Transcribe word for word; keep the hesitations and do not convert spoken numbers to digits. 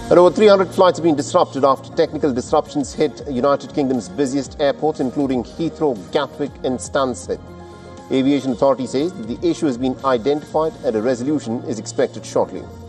And over three hundred flights have been disrupted after technical disruptions hit United Kingdom's busiest airports, including Heathrow, Gatwick and Stansted. Aviation Authority says that the issue has been identified and a resolution is expected shortly.